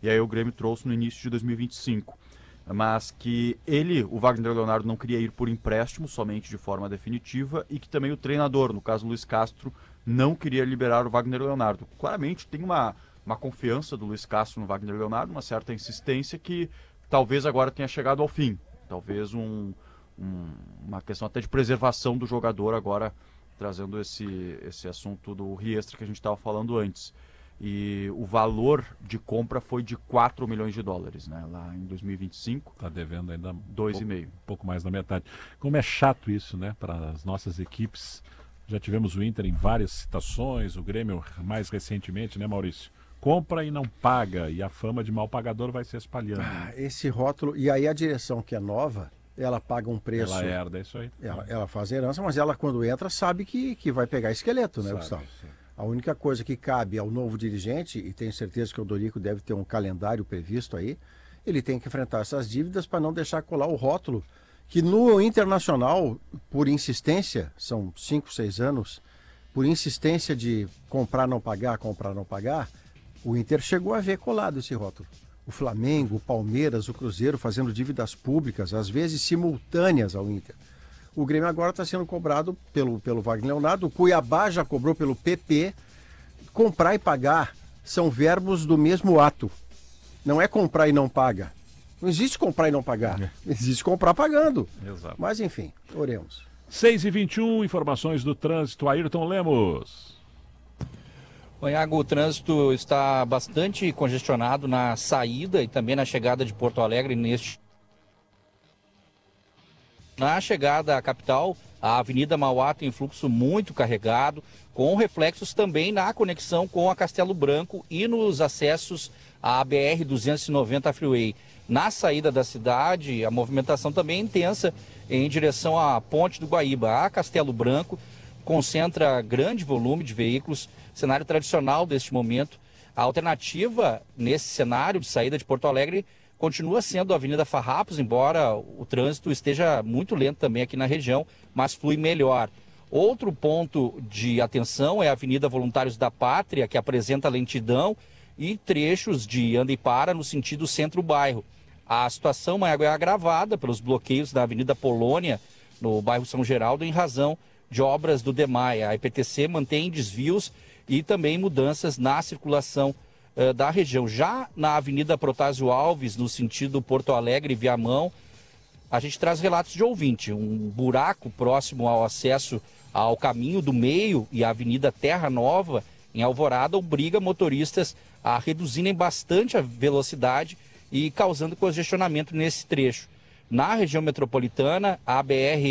e aí o Grêmio trouxe no início de 2025. Mas que o Wagner Leonardo, não queria ir por empréstimo, somente de forma definitiva, e que também o treinador, no caso Luiz Castro, não queria liberar o Wagner Leonardo. Claramente tem uma confiança do Luiz Castro no Wagner Leonardo, uma certa insistência que talvez agora tenha chegado ao fim. Talvez uma questão até de preservação do jogador agora, trazendo esse assunto do Riestra que a gente estava falando antes. E o valor de compra foi de 4 milhões de dólares, né? Lá em 2025. Está devendo ainda 2,5. Um pouco mais da metade. Como é chato isso, né? Para as nossas equipes. Já tivemos o Inter em várias citações, o Grêmio mais recentemente, né, Maurício? Compra e não paga, e a fama de mal pagador vai se espalhando. Esse rótulo, e aí a direção que é nova, ela paga um preço. Ela herda, é isso aí. Ela faz herança, mas ela quando entra sabe que vai pegar esqueleto, né, Gustavo? A única coisa que cabe ao novo dirigente, e tenho certeza que o Dorico deve ter um calendário previsto aí, ele tem que enfrentar essas dívidas para não deixar colar o rótulo, que no Internacional, por insistência, são 5, 6 anos, por insistência de comprar, não pagar, o Inter chegou a ver colado esse rótulo. O Flamengo, o Palmeiras, o Cruzeiro fazendo dívidas públicas, às vezes simultâneas ao Inter. O Grêmio agora está sendo cobrado pelo Wagner Leonardo, o Cuiabá já cobrou pelo PP. Comprar e pagar são verbos do mesmo ato. Não é comprar e não paga. Não existe comprar e não pagar. Existe comprar pagando. Exato. Mas enfim, oremos. 6h21, informações do trânsito. Ayrton Lemos. Iago, o trânsito está bastante congestionado na saída e também na chegada de Porto Alegre Na chegada à capital, a Avenida Mauá tem fluxo muito carregado, com reflexos também na conexão com a Castelo Branco e nos acessos à BR-290 Freeway. Na saída da cidade, a movimentação também é intensa em direção à Ponte do Guaíba. A Castelo Branco concentra grande volume de veículos, cenário tradicional deste momento. A alternativa nesse cenário de saída de Porto Alegre continua sendo a Avenida Farrapos, embora o trânsito esteja muito lento também aqui na região, mas flui melhor. Outro ponto de atenção é a Avenida Voluntários da Pátria, que apresenta lentidão e trechos de anda e para no sentido centro-bairro. A situação é agravada pelos bloqueios da Avenida Polônia, no bairro São Geraldo, em razão de obras do DEMAI. A EPTC mantém desvios e também mudanças na circulação da região. Já na Avenida Protásio Alves, no sentido Porto Alegre e Viamão, a gente traz relatos de ouvinte. Um buraco próximo ao acesso ao Caminho do Meio e à Avenida Terra Nova, em Alvorada, obriga motoristas a reduzirem bastante a velocidade e causando congestionamento nesse trecho. Na região metropolitana, a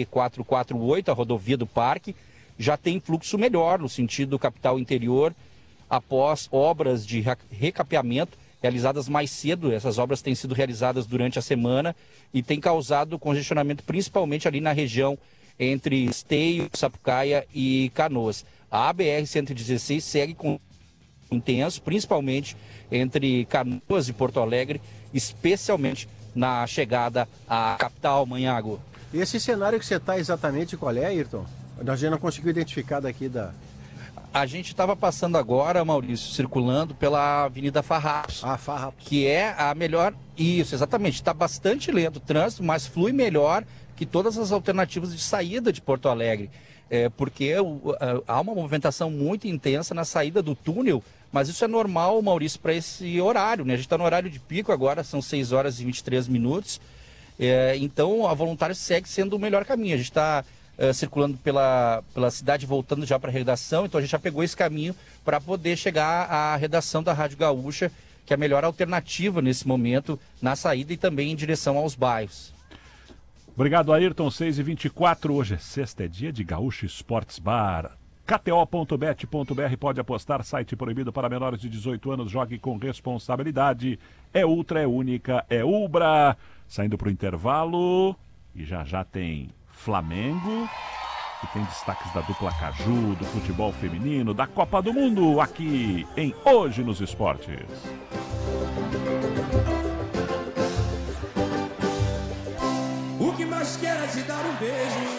BR-448, a rodovia do Parque, já tem fluxo melhor no sentido capital interior, após obras de recapeamento realizadas mais cedo. Essas obras têm sido realizadas durante a semana e têm causado congestionamento principalmente ali na região entre Esteio, Sapucaia e Canoas. A BR-116 segue com intenso, principalmente entre Canoas e Porto Alegre, especialmente na chegada à capital, Manhago. E esse cenário que você está exatamente qual é, Ayrton? A gente não conseguiu identificar daqui da... A gente estava passando agora, Maurício, circulando pela Avenida Farrapos. Farrapos. Que é a melhor... Isso, exatamente. Está bastante lento o trânsito, mas flui melhor que todas as alternativas de saída de Porto Alegre. Porque há uma movimentação muito intensa na saída do túnel, mas isso é normal, Maurício, para esse horário, né? A gente está no horário de pico agora, são 6 horas e 23 minutos. Então, a Voluntários segue sendo o melhor caminho. A gente está circulando pela cidade, voltando já para a redação, então a gente já pegou esse caminho para poder chegar à redação da Rádio Gaúcha, que é a melhor alternativa nesse momento, na saída e também em direção aos bairros. Obrigado, Ayrton. 6h24, hoje é sexta, é dia de Gaúcho Esportes Bar. KTO.bet.br, pode apostar, site proibido para menores de 18 anos, jogue com responsabilidade. É Ultra, é única, é Ubra. Saindo para o intervalo e já tem Flamengo, que tem destaques da dupla Caju, do futebol feminino, da Copa do Mundo, aqui em Hoje nos Esportes. O que mais quero é te dar um beijo